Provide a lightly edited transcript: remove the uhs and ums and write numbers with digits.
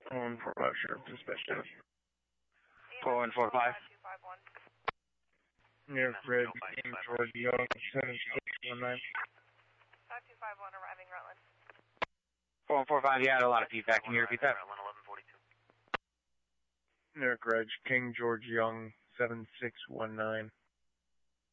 On for Sheriff Dispatch. 4145. Near Red King George Young 7619. 5251 arriving Rutland. 4145, you had a lot of feedback. Can you repeat that? 1142. Near Red King George Young 7619.